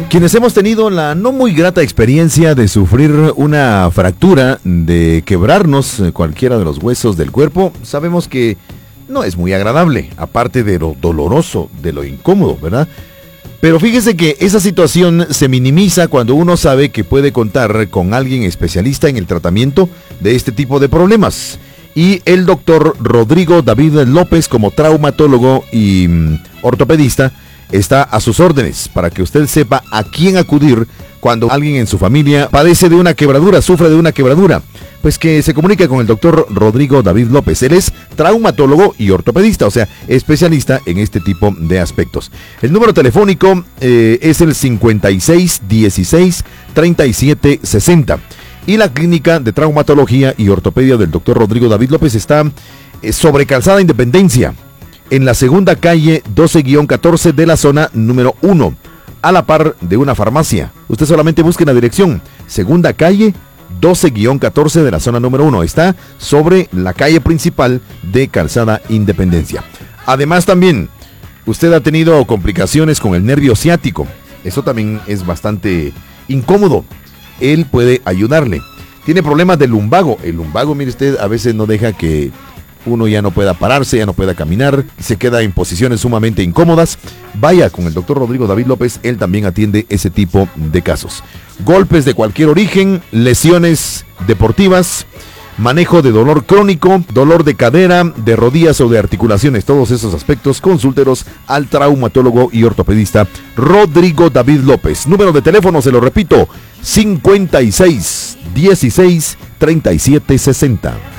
Quienes hemos tenido la no muy grata experiencia de sufrir una fractura, de quebrarnos cualquiera de los huesos del cuerpo, sabemos que no es muy agradable, aparte de lo doloroso, de lo incómodo, ¿verdad? Pero fíjese que esa situación se minimiza cuando uno sabe que puede contar con alguien especialista en el tratamiento de este tipo de problemas. Y el doctor Rodrigo David López, como traumatólogo y ortopedista, está a sus órdenes para que usted sepa a quién acudir cuando alguien en su familia padece de una quebradura, sufre de una quebradura. Pues que se comunique con el doctor Rodrigo David López. Él es traumatólogo y ortopedista, o sea, especialista en este tipo de aspectos. El número telefónico es el 56 16 37 60. Y la clínica de traumatología y ortopedia del doctor Rodrigo David López está sobre Calzada Independencia, en la segunda calle 12-14 de la zona número 1, a la par de una farmacia. Usted solamente busque la dirección, segunda calle 12-14 de la zona número 1. Está sobre la calle principal de Calzada Independencia. Además también, usted ha tenido complicaciones con el nervio ciático. Eso también es bastante incómodo. Él puede ayudarle. Tiene problemas del lumbago. El lumbago, mire usted, a veces no deja que uno ya no pueda pararse, ya no pueda caminar, se queda en posiciones sumamente incómodas. Vaya con el doctor Rodrigo David López, él también atiende ese tipo de casos. Golpes de cualquier origen, lesiones deportivas, manejo de dolor crónico, dolor de cadera, de rodillas o de articulaciones, todos esos aspectos, consúlteros al traumatólogo y ortopedista Rodrigo David López. Número de teléfono, se lo repito, 56 16 37 60.